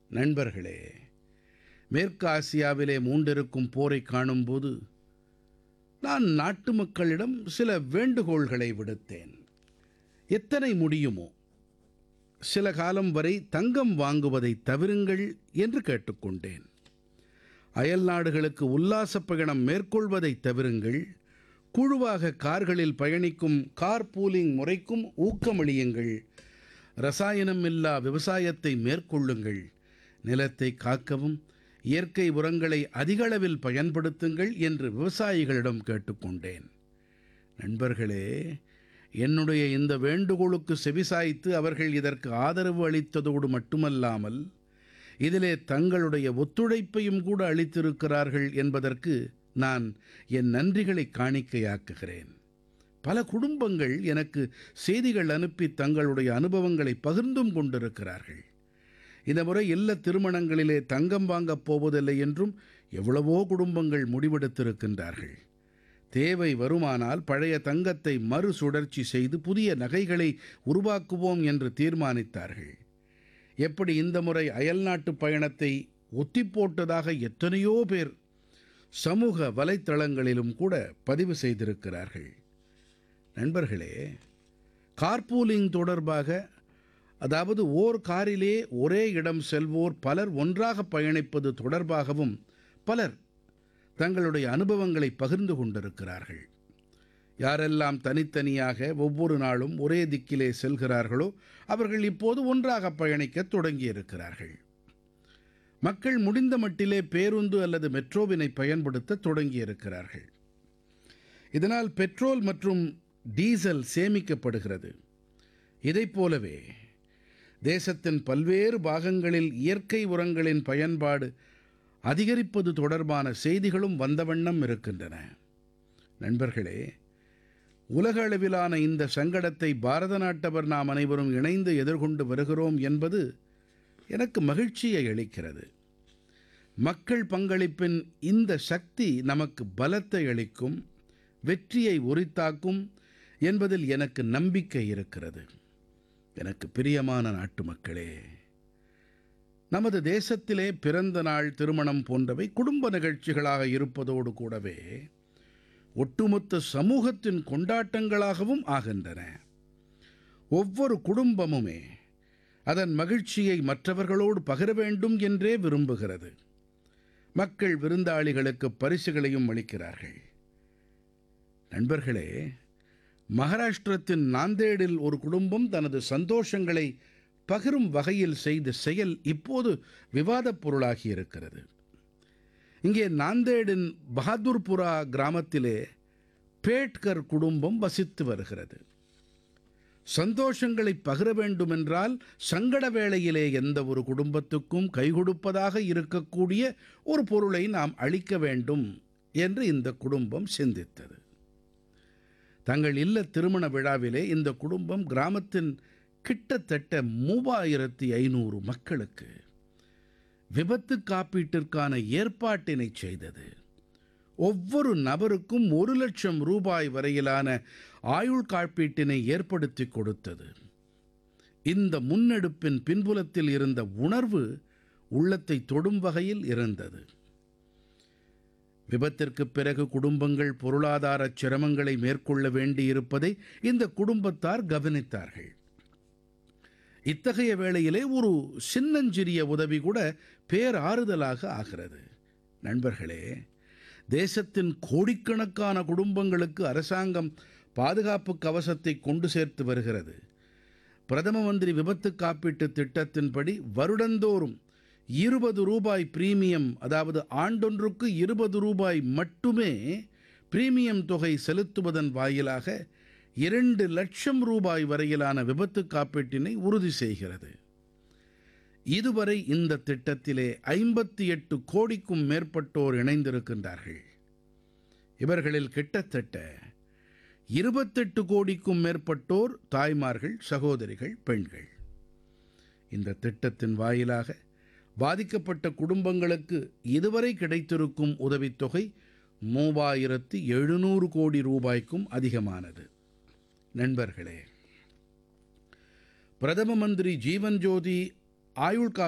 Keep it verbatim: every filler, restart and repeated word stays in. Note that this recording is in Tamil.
நண்பர்களே, மேற்கு ஆசியாவிலே மூண்டிருக்கும் போரைக் காணும்போது நான் நாட்டு மக்களிடம் சில வேண்டுகோள்களை விடுத்தேன். எத்தனை முடியுமோ சில காலம் வரை தங்கம் வாங்குவதைத் தவிருங்கள் என்று கேட்டுக்கொண்டேன். அயல்நாடுகளுக்கு உல்லாசப் பயணம் மேற்கொள்வதைத் தவிருங்கள். குழுவாக கார்களில் பயணிக்கும் கார் பூலிங் முறைக்கும் ஊக்கமளியுங்கள். ரசாயனம் இல்லா விவசாயத்தை மேற்கொள்ளுங்கள். நிலத்தை காக்கவும் இயற்கை உரங்களை அதிக அளவில் பயன்படுத்துங்கள் என்று விவசாயிகளிடம் கேட்டுக்கொண்டேன். நண்பர்களே, என்னுடைய இந்த வேண்டுகோளுக்கு செவிசாய்த்து அவர்கள் இதற்கு ஆதரவு அளித்ததோடு மட்டுமல்லாமல் இதிலே தங்களுடைய ஒத்துழைப்பையும் கூட அளித்திருக்கிறார்கள் என்பதற்கு நான் என் நன்றிகளை காணிக்கையாக்குகிறேன். பல குடும்பங்கள் எனக்கு செய்திகள் அனுப்பி தங்களுடைய அனுபவங்களை பகிர்ந்தும் கொண்டிருக்கிறார்கள். இந்த முறை இல்லத் திருமணங்களிலே தங்கம் வாங்கப் போவதில்லை என்றும் எவ்வளவோ குடும்பங்கள் முடிவெடுத்திருக்கின்றார்கள். தேவை வருமானால் பழைய தங்கத்தை மறுசுழற்சி செய்து புதிய நகைகளை உருவாக்குவோம் என்று தீர்மானித்தார்கள். எப்படி இந்த முறை அயல்நாட்டு பயணத்தை ஒத்திப்போட்டதாக எத்தனையோ பேர் சமூக வலைத்தளங்களிலும் கூட பதிவு செய்திருக்கிறார்கள். நண்பர்களே, கார்பூலிங் தொடர்பாக, அதாவது ஓர் காரிலே ஒரே இடம் செல்வோர் பலர் ஒன்றாக பயணிப்பது தொடர்பாகவும் பலர் தங்களுடைய அனுபவங்களை பகிர்ந்து கொண்டிருக்கிறார்கள். யாரெல்லாம் தனித்தனியாக ஒவ்வொரு நாளும் ஒரே திக்கிலே செல்கிறார்களோ அவர்கள் இப்போது ஒன்றாக பயணிக்கத் தொடங்கியிருக்கிறார்கள். மக்கள் முடிந்த மட்டிலே பேருந்து அல்லது மெட்ரோவினை பயன்படுத்த தொடங்கியிருக்கிறார்கள். இதனால் பெட்ரோல் மற்றும் டீசல் சேமிக்கப்படுகிறது. இதைப் போலவே தேசத்தின் பல்வேறு பாகங்களில் இயற்கை உரங்களின் பயன்பாடு அதிகரிப்பது தொடர்பான செய்திகளும் வந்த வண்ணம் இருக்கின்றன. நண்பர்களே, உலக அளவிலான இந்த சங்கடத்தை பாரத நாட்டவர் நாம் அனைவரும் இணைந்து எதிர்கொண்டு வருகிறோம் என்பது எனக்கு மகிழ்ச்சியை அளிக்கிறது. மக்கள் பங்களிப்பின் இந்த சக்தி நமக்கு பலத்தை அளிக்கும், வெற்றியை உரித்தாக்கும் என்பதில் எனக்கு நம்பிக்கை இருக்கிறது. எனக்கு பிரியமான நாட்டு மக்களே, நமது தேசத்திலே பிறந்த நாள், திருமணம் போன்றவை குடும்ப நிகழ்ச்சிகளாக இருப்பதோடு கூடவே ஒட்டுமொத்த சமூகத்தின் கொண்டாட்டங்களாகவும் ஆகின்றன. ஒவ்வொரு குடும்பமுமே அதன் மகிழ்ச்சியை மற்றவர்களோடு பகிர வேண்டும் என்றே விரும்புகிறது. மக்கள் விருந்தாளிகளுக்கு பரிசுகளையும் அளிக்கிறார்கள். நண்பர்களே, மகாராஷ்டிரத்தின் நாந்தேடில் ஒரு குடும்பம் தனது சந்தோஷங்களை பகிரும் வகையில் செய்த செயல் இப்போது விவாதப் பொருளாகி இருக்கிறது. இங்கே நாந்தேடின் பஹாதுர்புரா கிராமத்திலே பேட்கர் குடும்பம் வசித்து வருகிறது. சந்தோஷங்களை பகிர வேண்டுமென்றால் சங்கட வேளையிலே எந்த ஒரு குடும்பத்துக்கும் கைகொடுப்பதாக இருக்கக்கூடிய ஒரு பொருளை நாம் அளிக்க வேண்டும் என்று இந்த குடும்பம் சிந்தித்தது. தங்கள் இல்லத் திருமண விழாவிலே இந்த குடும்பம் கிராமத்தின் கிட்டத்தட்ட மூவாயிரத்தி ஐநூறு மக்களுக்கு விபத்து காப்பீட்டிற்கான ஏற்பாட்டினை செய்தது. ஒவ்வொரு நபருக்கும் ஒரு லட்சம் ரூபாய் வரையிலான ஆயுள் காப்பீட்டினை ஏற்படுத்தி கொடுத்தது. இந்த முன்னெடுப்பின் பின்புலத்தில் இருந்த உணர்வு உள்ளத்தை தொடும் வகையில் இருந்தது. விபத்திற்குப் பிறகு குடும்பங்கள் பொருளாதார சிரமங்களை மேற்கொள்ள வேண்டியிருப்பதை இந்த குடும்பத்தார் கவனித்தார்கள். இத்தகைய வேளையிலே ஒரு சின்னஞ்சிறிய உதவி கூட பேராறுதலாக ஆகிறது. நண்பர்களே, தேசத்தின் கோடிக்கணக்கான குடும்பங்களுக்கு அரசாங்கம் பாதுகாப்பு கவசத்தை கொண்டு சேர்த்து வருகிறது. பிரதம மந்திரி விபத்து காப்பீட்டு திட்டத்தின்படி வருடந்தோறும் இருபது ரூபாய் பிரீமியம், அதாவது ஆண்டொன்றுக்கு இருபது ரூபாய் மட்டுமே பிரீமியம் தொகை செலுத்துவதன் வாயிலாக இரண்டு லட்சம் ரூபாய் வரையிலான விபத்து காப்பீட்டினை உறுதி செய்கிறது. இதுவரை இந்த திட்டத்திலே ஐம்பத்தி எட்டு கோடிக்கும் மேற்பட்டோர் இணைந்திருக்கின்றார்கள். இவர்களில் கிட்டத்தட்ட இருபத்தெட்டு கோடிக்கும் மேற்பட்டோர் தாய்மார்கள், சகோதரிகள், பெண்கள். இந்த திட்டத்தின் வாயிலாக பாதிக்கப்பட்ட குடும்பங்களுக்கு இதுவரை கிடைத்திருக்கும் உதவித்தொகை மூவாயிரத்து எழுநூறு கோடி ரூபாய்க்கும் அதிகமானது. நண்பர்களே, பிரதம மந்திரி ஜீவன் ஜோதி ஆயுள்